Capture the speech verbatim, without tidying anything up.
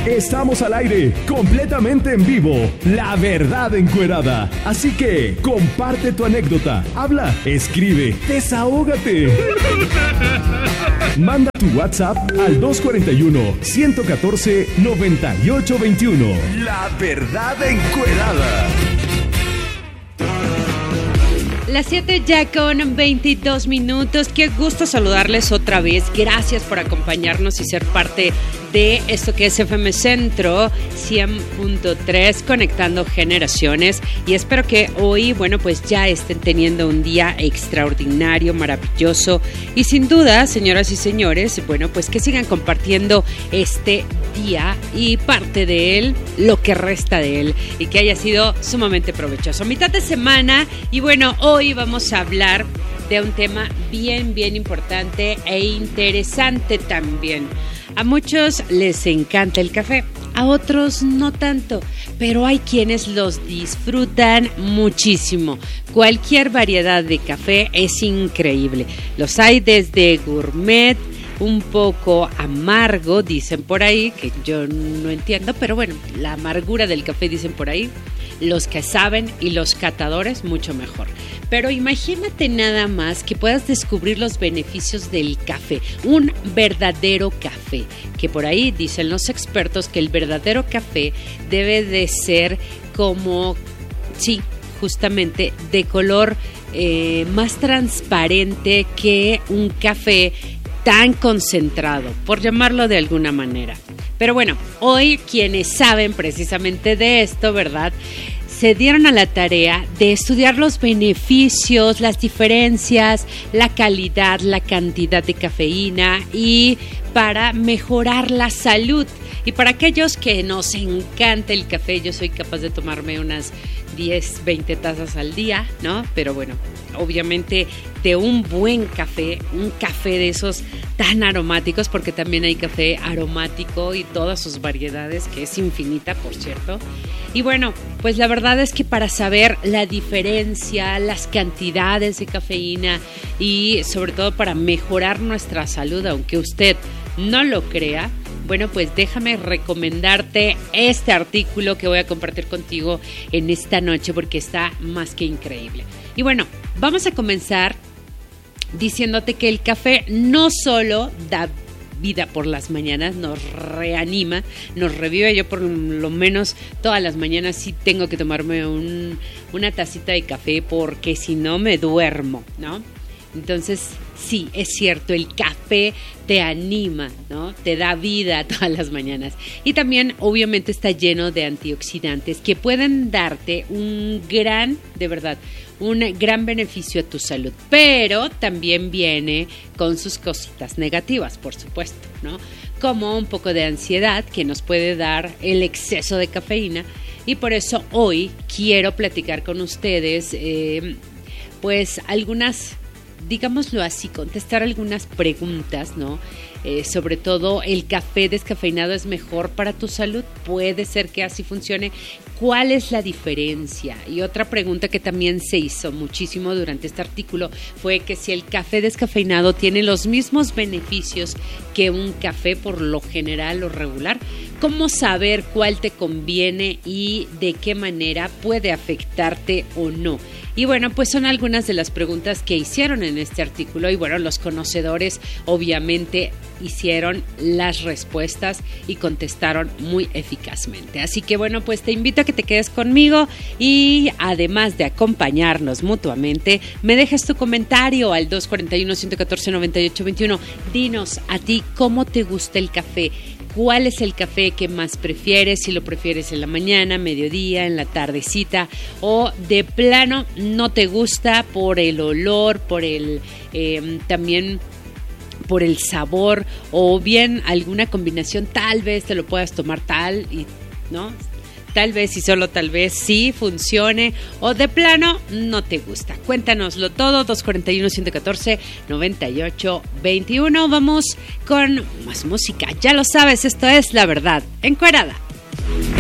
Estamos al aire, completamente en vivo. La verdad encuerada. Así que comparte tu anécdota, habla, escribe, desahógate. Manda tu WhatsApp al dos cuatro uno, uno uno cuatro, nueve ocho dos uno. La verdad encuerada. Las siete ya con veintidós minutos. Qué gusto saludarles otra vez. Gracias por acompañarnos y ser parte de esto que es F M Centro cien punto tres, conectando generaciones. Y espero que hoy, bueno, pues ya estén teniendo un día extraordinario, maravilloso. Y sin duda, señoras y señores, bueno, pues que sigan compartiendo este día y parte de él, lo que resta de él, y que haya sido sumamente provechoso. Mitad de semana y bueno, hoy vamos a hablar de un tema bien, bien importante e interesante también. A muchos les encanta el café, a otros no tanto, pero hay quienes los disfrutan muchísimo. Cualquier variedad de café es increíble. Los hay desde gourmet, un poco amargo, dicen por ahí, que yo no entiendo, pero bueno, la amargura del café dicen por ahí. Los que saben y los catadores, mucho mejor. Pero imagínate nada más que puedas descubrir los beneficios del café, un verdadero café, que por ahí dicen los expertos que el verdadero café debe de ser como, sí, justamente de color eh, más transparente que un café tan concentrado, por llamarlo de alguna manera. Pero bueno, hoy quienes saben precisamente de esto, ¿verdad?, se dieron a la tarea de estudiar los beneficios, las diferencias, la calidad, la cantidad de cafeína y para mejorar la salud. Y para aquellos que nos encanta el café, yo soy capaz de tomarme unas diez, veinte tazas al día, ¿no? Pero bueno, obviamente de un buen café, un café de esos tan aromáticos, porque también hay café aromático y todas sus variedades, que es infinita, por cierto. Y bueno, pues la verdad es que para saber la diferencia, las cantidades de cafeína y sobre todo para mejorar nuestra salud, aunque usted no lo crea, bueno, pues déjame recomendarte este artículo que voy a compartir contigo en esta noche porque está más que increíble. Y bueno, vamos a comenzar diciéndote que el café no solo da vida por las mañanas, nos reanima, nos revive. Yo por lo menos todas las mañanas sí tengo que tomarme un, una tacita de café porque si no me duermo, ¿no? Entonces, sí, es cierto, el café te anima, ¿no? Te da vida todas las mañanas. Y también, obviamente, está lleno de antioxidantes que pueden darte un gran, de verdad, un gran beneficio a tu salud. Pero también viene con sus cositas negativas, por supuesto, ¿no? Como un poco de ansiedad que nos puede dar el exceso de cafeína. Y por eso hoy quiero platicar con ustedes, eh, pues, algunas, digámoslo así, contestar algunas preguntas, ¿no? Eh, sobre todo, ¿el café descafeinado es mejor para tu salud? Puede ser que así funcione. ¿Cuál es la diferencia? Y otra pregunta que también se hizo muchísimo durante este artículo fue que si el café descafeinado tiene los mismos beneficios que un café por lo general o regular. ¿Cómo saber cuál te conviene y de qué manera puede afectarte o no? Y bueno, pues son algunas de las preguntas que hicieron en este artículo y bueno, los conocedores obviamente hicieron las respuestas y contestaron muy eficazmente. Así que bueno, pues te invito a que te quedes conmigo y además de acompañarnos mutuamente, me dejes tu comentario al dos cuatro uno, uno uno cuatro, nueve ocho dos uno. Dinos a ti cómo te gusta el café. ¿Cuál es el café que más prefieres? Si lo prefieres en la mañana, mediodía, en la tardecita o de plano no te gusta por el olor, por el eh, también por el sabor o bien alguna combinación, tal vez te lo puedas tomar tal y no, tal vez y solo tal vez sí funcione o de plano no te gusta. Cuéntanoslo todo, dos cuatro uno, uno uno cuatro, nueve ocho dos uno. Vamos con más música. Ya lo sabes, esto es La Verdad Encuerada.